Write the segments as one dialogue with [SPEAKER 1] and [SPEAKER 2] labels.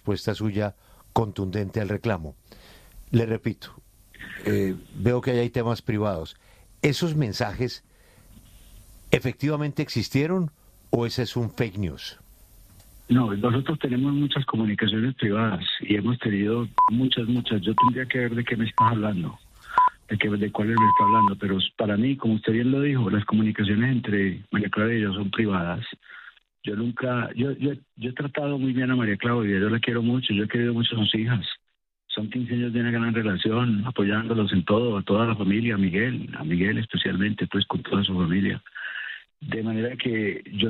[SPEAKER 1] respuesta suya contundente al reclamo. Le repito, veo que hay temas privados. ¿Esos mensajes efectivamente existieron o ese es un fake news?
[SPEAKER 2] No, nosotros tenemos muchas comunicaciones privadas y hemos tenido muchas. Yo tendría que ver de qué me estás hablando, de cuáles me está hablando, pero para mí, como usted bien lo dijo, las comunicaciones entre María Claudia y yo son privadas. Yo he tratado muy bien a María Claudia, yo la quiero mucho, yo he querido mucho a sus hijas. Son 15 años de una gran relación, apoyándolos en todo, a toda la familia, a Miguel especialmente, pues con toda su familia. De manera que yo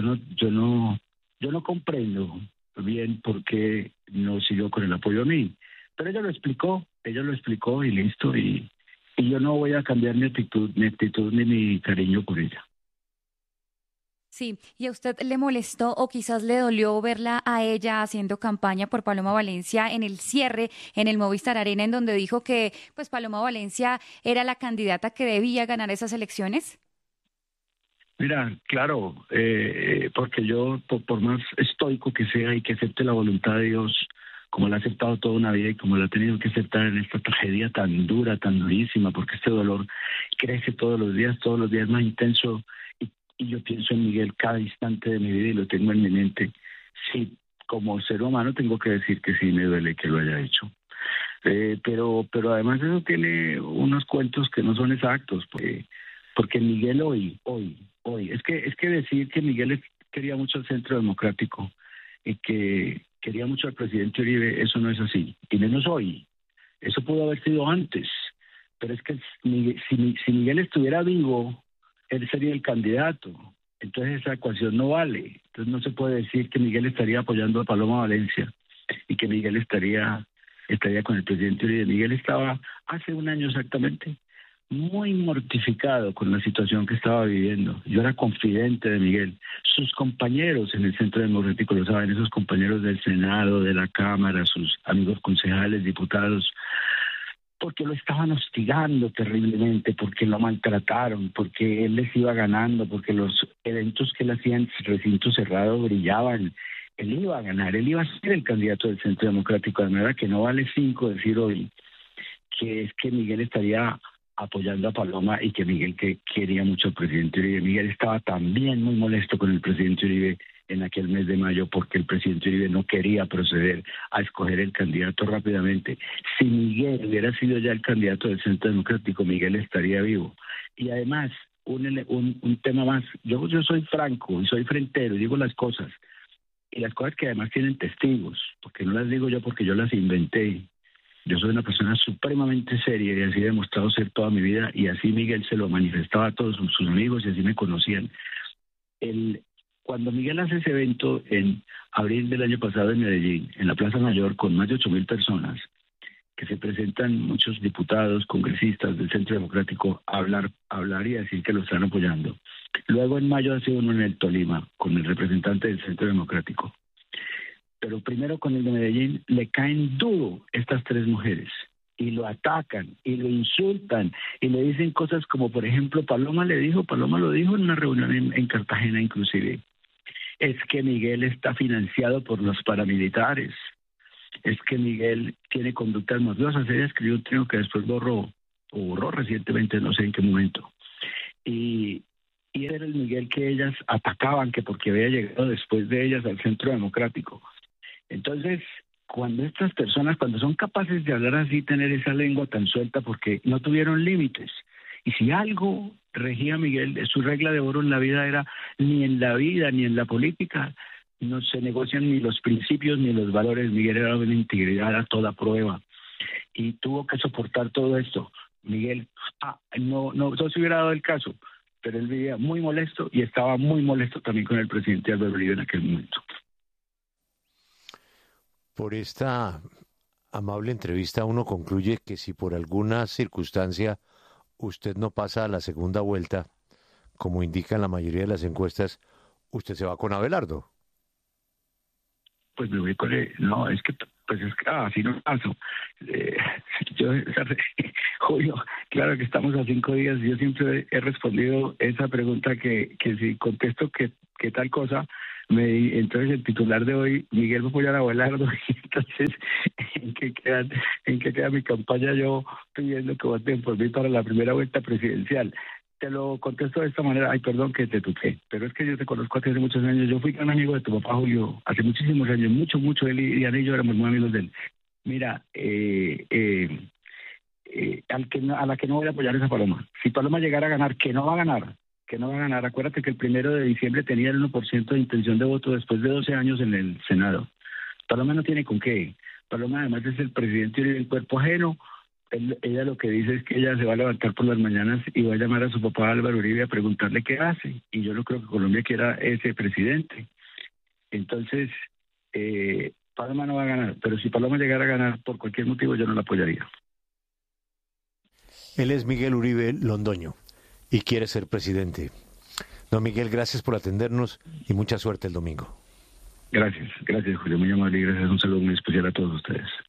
[SPEAKER 2] no comprendo bien por qué no siguió con el apoyo a mí. Pero ella lo explicó y listo, y yo no voy a cambiar mi actitud ni mi cariño por ella.
[SPEAKER 3] Sí, ¿y a usted le molestó o quizás le dolió verla a ella haciendo campaña por Paloma Valencia en el cierre en el Movistar Arena, en donde dijo que pues Paloma Valencia era la candidata que debía ganar esas elecciones?
[SPEAKER 2] Mira, claro, porque yo, por más estoico que sea y que acepte la voluntad de Dios, como la ha aceptado toda una vida y como la ha tenido que aceptar en esta tragedia tan dura, tan durísima, porque este dolor crece todos los días más intenso, y yo pienso en Miguel cada instante de mi vida y lo tengo en mi mente. Sí, como ser humano tengo que decir que sí me duele que lo haya hecho. Pero además eso tiene unos cuentos que no son exactos, porque Miguel hoy, es que decir que Miguel quería mucho al Centro Democrático y que quería mucho al presidente Uribe, eso no es así, y menos hoy. Eso pudo haber sido antes, pero es que si Miguel estuviera vivo, él sería el candidato. Entonces esa ecuación no vale. Entonces no se puede decir que Miguel estaría apoyando a Paloma Valencia y que Miguel estaría con el presidente Uribe. Miguel estaba hace un año exactamente muy mortificado con la situación que estaba viviendo. Yo era confidente de Miguel. Sus compañeros en el Centro Democrático lo saben, esos compañeros del Senado, de la Cámara, sus amigos concejales, diputados, porque lo estaban hostigando terriblemente, porque lo maltrataron, porque él les iba ganando, porque los eventos que él hacía en recinto cerrado brillaban. Él iba a ganar, él iba a ser el candidato del Centro Democrático, de manera que no vale 5 decir hoy que es que Miguel estaría apoyando a Paloma y que Miguel que quería mucho al presidente Uribe. Miguel estaba también muy molesto con el presidente Uribe en aquel mes de mayo porque el presidente Uribe no quería proceder a escoger el candidato rápidamente. Si Miguel hubiera sido ya el candidato del Centro Democrático, Miguel estaría vivo. Y además, un tema más, yo soy franco y soy frentero y digo las cosas, y las cosas que además tienen testigos, porque no las digo yo porque yo las inventé. Yo soy una persona supremamente seria y así he demostrado ser toda mi vida, y así Miguel se lo manifestaba a todos sus amigos y así me conocían. Cuando Miguel hace ese evento en abril del año pasado en Medellín, en la Plaza Mayor, con más de 8.000 personas, que se presentan muchos diputados, congresistas del Centro Democrático a hablar y a decir que lo están apoyando. Luego en mayo hace uno en el Tolima, con el representante del Centro Democrático. Pero primero con el de Medellín le caen duro estas 3 mujeres y lo atacan y lo insultan y le dicen cosas como, por ejemplo, Paloma lo dijo en una reunión en Cartagena inclusive, es que Miguel está financiado por los paramilitares, es que Miguel tiene conductas mafiosas. Ella escribió un trío que después borró recientemente, no sé en qué momento. Y era el Miguel que ellas atacaban, que porque había llegado después de ellas al Centro Democrático. Entonces, cuando estas personas, cuando son capaces de hablar así, tener esa lengua tan suelta, porque no tuvieron límites. Y si algo regía a Miguel, su regla de oro en la vida era: ni en la vida ni en la política no se negocian ni los principios ni los valores. Miguel era una integridad a toda prueba y tuvo que soportar todo esto. Miguel, no se hubiera dado el caso, pero él vivía muy molesto y estaba muy molesto también con el presidente Álvaro Uribe en aquel momento.
[SPEAKER 1] Por esta amable entrevista uno concluye que si por alguna circunstancia usted no pasa a la segunda vuelta, como indican la mayoría de las encuestas, usted se va con Abelardo.
[SPEAKER 2] Pues me voy con él. No, es que pues es que así no paso. Eh, yo, Julio, claro que estamos a 5 días. Yo siempre he respondido esa pregunta que si contesto que tal cosa, entonces el titular de hoy, Miguel va a apoyar a Abelardo. Entonces, ¿en qué queda mi campaña yo pidiendo que voten por mí para la primera vuelta presidencial? Te lo contesto de esta manera. Ay, perdón que te tuteé, pero es que yo te conozco hace muchos años. Yo fui gran amigo de tu papá, Julio, hace muchísimos años, mucho. Él y Ana y yo éramos muy amigos de él. Mira, a la que no voy a apoyar es a Paloma. Si Paloma llegara a ganar, que no va a ganar. Acuérdate que el 1 de diciembre tenía el 1% de intención de voto después de 12 años en el Senado. Paloma no tiene con qué. Paloma además es el presidente del cuerpo ajeno. Ella lo que dice es que ella se va a levantar por las mañanas y va a llamar a su papá Álvaro Uribe a preguntarle qué hace. Y yo no creo que Colombia quiera ese presidente. Entonces, Paloma no va a ganar. Pero si Paloma llegara a ganar por cualquier motivo, yo no la apoyaría.
[SPEAKER 1] Él es Miguel Uribe Londoño y quiere ser presidente. Don Miguel, gracias por atendernos y mucha suerte el domingo.
[SPEAKER 2] Gracias, Julio, muy amable y gracias. Un saludo muy especial a todos ustedes.